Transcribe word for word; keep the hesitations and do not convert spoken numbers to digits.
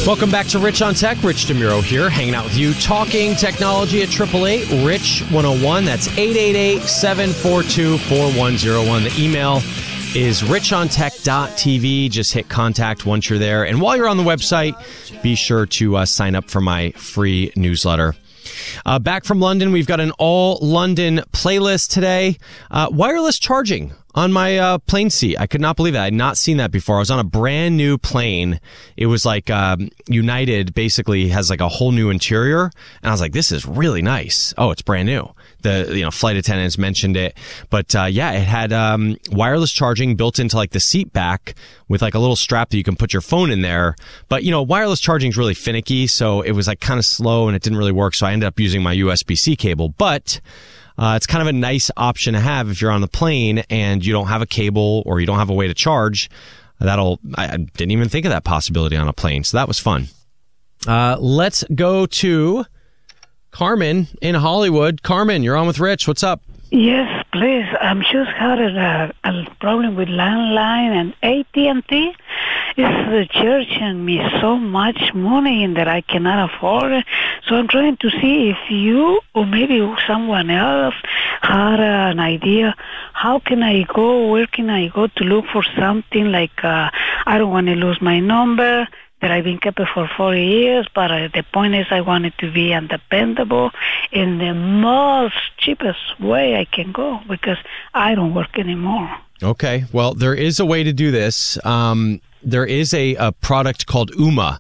Welcome back to Rich on Tech. Rich DeMuro here, hanging out with you, talking technology at eight eight eight, Rich one oh one. That's eight eight eight, seven four two, four one oh one. The email is rich on tech dot t v. Just hit contact once you're there. And while you're on the website, be sure to uh, sign up for my free newsletter. Uh, back from London, we've got an all London playlist today. Uh, wireless charging on my uh, plane seat. I could not believe that. I had not seen that before. I was on a brand new plane. It was like um, United basically has like a whole new interior. And I was like, this is really nice. Oh, it's brand new. The you know flight attendants mentioned it. But uh, yeah, it had um, wireless charging built into like the seat back with like a little strap that you can put your phone in there. But, you know, wireless charging is really finicky. So it was like kind of slow and it didn't really work. So I ended up using my U S B C cable. But Uh, it's kind of a nice option to have if you're on the plane and you don't have a cable or you don't have a way to charge. That'll, I, I didn't even think of that possibility on a plane. So that was fun. Uh, let's go to Carmen in Hollywood. Carmen, you're on with Rich. What's up? Yes, please. I'm just had a, a problem with landline and A T and T. It's charging me so much money that I cannot afford it. So I'm trying to see if you or maybe someone else had an idea. How can I go? Where can I go to look for something like uh, I don't want to lose my number that I've been kept for forty years, but uh, the point is I want it to be undependable in the most cheapest way I can go because I don't work anymore. Okay. Well, there is a way to do this. Um, there is a, a product called Ooma